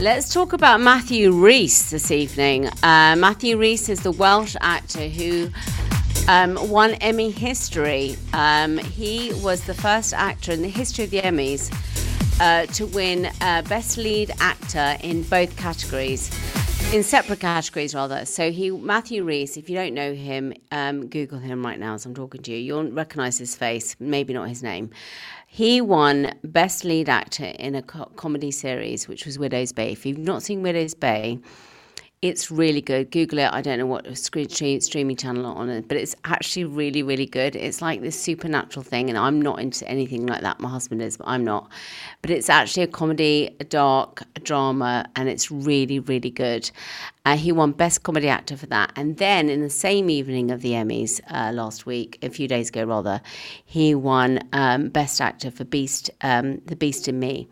Let's talk about Matthew Rhys this evening. Matthew Rhys is the Welsh actor who won Emmy history. He was the first actor in the history of the Emmys to win Best Lead Actor in both categories, in separate categories rather. So Matthew Rhys, if you don't know him, Google him right now as I'm talking to you. You'll recognise his face, maybe not his name. He won Best Lead Actor in a comedy series, which was Widow's Bay. If you've not seen Widow's Bay, it's really good. Google it. I don't know what streaming channel on it, but it's actually really, really good. It's like this supernatural thing, and I'm not into anything like that. My husband is, but I'm not. But it's actually a comedy, a dark, a drama, and it's really, really good. He won Best Comedy Actor for that. And then in the same evening of the Emmys a few days ago rather, he won Best Actor for The Beast in Me.